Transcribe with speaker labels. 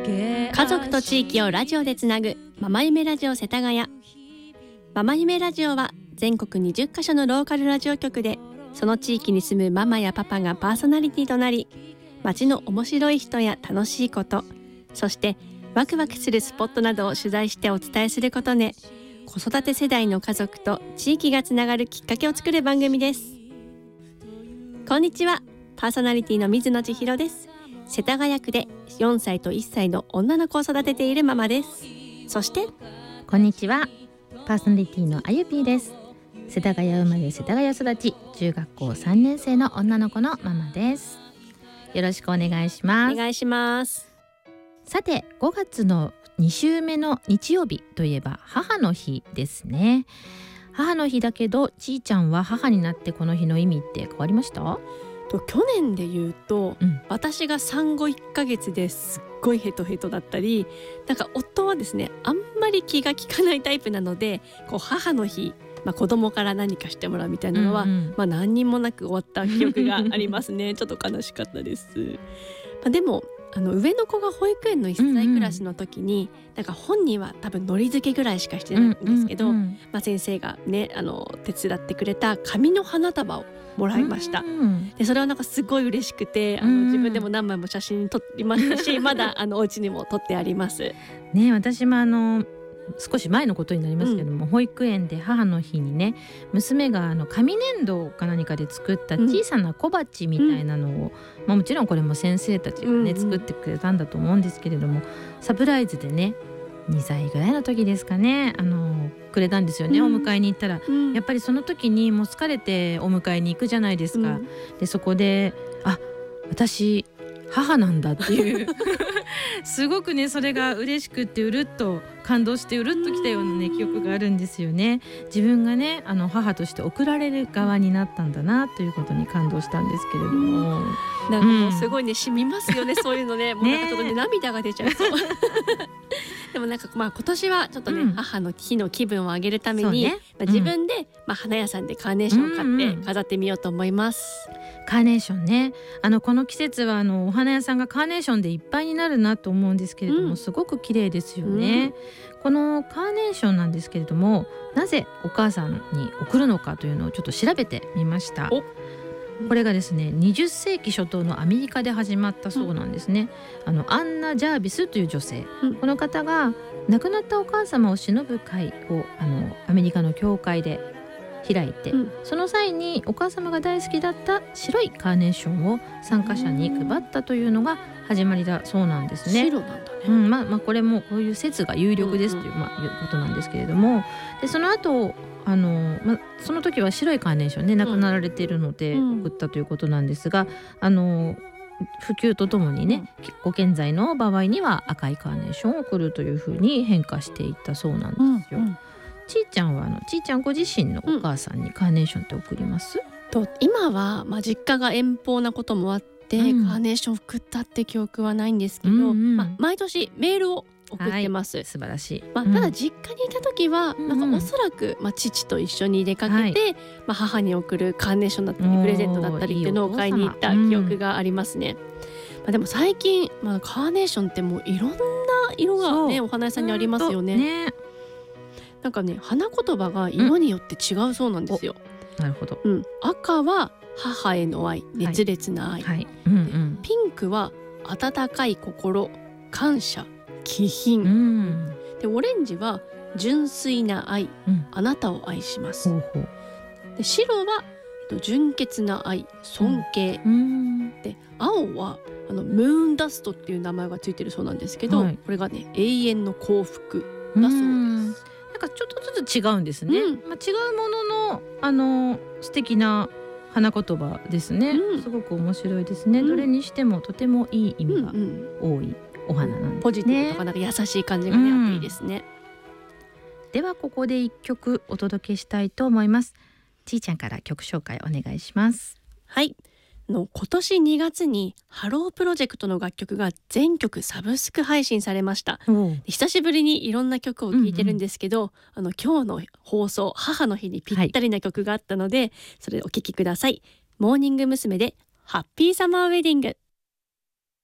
Speaker 1: 家族と地域をラジオでつなぐママ夢ラジオ世田谷。ママ夢ラジオは全国20カ所のローカルラジオ局でその地域に住むママやパパがパーソナリティとなり、街の面白い人や楽しいこと、そしてワクワクするスポットなどを取材してお伝えすることで、子育て世代の家族と地域がつながるきっかけを作る番組です。こんにちは、パーソナリティの水野千尋です。世田谷区で4歳と1歳の女の子を育てているママです。そして
Speaker 2: こんにちは、パーソナリティのあゆぴーです。世田谷生まれ世田谷育ち、中学校3年生の女の子のママです。よろしくお願いします。
Speaker 1: お願いします。
Speaker 2: さて、5月の2週目の日曜日といえば母の日ですね。母の日だけど、ちーちゃんは母になってこの日の意味って変わりました？
Speaker 1: 去年で言うと、私が産後1ヶ月ですっごいヘトヘトだったり、なんか夫はですね、あんまり気が利かないタイプなので、こう母の日、子供から何かしてもらうみたいなのは、何にもなく終わった記憶がありますね。ちょっと悲しかったです。でも上の子が保育園の1歳クラスの時に、なんか本人は多分のり付けぐらいしかしてないんですけど、先生がね手伝ってくれた紙の花束をもらいました。でそれはなんかすごい嬉しくて、自分でも何枚も写真撮りましたし、まだお家にも撮ってあります
Speaker 2: ね。私も少し前のことになりますけども、保育園で母の日にね、娘が紙粘土か何かで作った小さな小鉢みたいなのを、もちろんこれも先生たちがね、作ってくれたんだと思うんですけれども、サプライズでね、2歳ぐらいの時ですかね、くれたんですよね。お迎えに行ったら、やっぱりその時にもう疲れてお迎えに行くじゃないですか。でそこで私母なんだっていうすごくね、それが嬉しくって、うるっと感動してうるっときたようなね記憶があるんですよね。自分がね母として送られる側になったんだなということに感動したんですけれども、
Speaker 1: なんかもうすごいね、染みますよね、そういうのね。もうなんかちょっとね、涙が出ちゃいそうでもなんか今年はちょっとね、母の日の気分を上げるために、自分で、花屋さんでカーネーションを買って飾ってみようと思います。
Speaker 2: カーネーションね、この季節はお花屋さんがカーネーションでいっぱいになるなと思うんですけれども、すごく綺麗ですよね。このカーネーションなんですけれども、なぜお母さんに贈るのかというのをちょっと調べてみました。これがですね、20世紀初頭のアメリカで始まったそうなんですね。アンナ・ジャービスという女性、この方が亡くなったお母様を偲ぶ会をアメリカの教会で開いて、その際にお母様が大好きだった白いカーネーションを参加者に配ったというのが始まりだそうなんですね。
Speaker 1: 白なんだね。
Speaker 2: これもこういう説が有力ですという、いうことなんですけれども、でその後その時は白いカーネーションね、亡くなられているので送ったということなんですが、普及とともにね、ご現在の場合には赤いカーネーションを送るというふうに変化していったそうなんですよ。ちーちゃんはちーちゃんご自身のお母さんにカーネーションって送ります？
Speaker 1: 今は、実家が遠方なこともあって、カーネーション送ったって記憶はないんですけど、毎年メールを送ってます。
Speaker 2: 素晴らしい。
Speaker 1: ただ実家にいた時は、なんかおそらく、父と一緒に出かけて、母に送るカーネーションだったりプレゼントだったりっていうのを買いに行った記憶がありますね。でも最近、カーネーションってもういろんな色がね、お花屋さんにありますよね。なんかね、花言葉が色によって違うそうなんですよ。
Speaker 2: なるほど。
Speaker 1: 赤は母への愛、熱烈な愛、ピンクは温かい心、感謝、気品、でオレンジは純粋な愛、あなたを愛します。で白は純潔な愛、尊敬、で青はムーンダストっていう名前がついてるそうなんですけど、これがね、永遠の幸福だそうです。
Speaker 2: なんかちょっとずつ違うんですね。違うものの素敵な花言葉ですね。すごく面白いですね。どれにしてもとてもいい意味が多いお花なんですね。
Speaker 1: ポジティブとかなんか優しい感じがね、あっていいですね。
Speaker 2: ではここで一曲お届けしたいと思います。ちーちゃんから曲紹介お願いします。
Speaker 1: はい、今年2月にハロープロジェクトの楽曲が全曲サブスク配信されました。久しぶりにいろんな曲を聴いてるんですけど、今日の放送、母の日にぴったりな曲があったので、それお聴きください。モーニング娘。でハッピーサマーウェディング。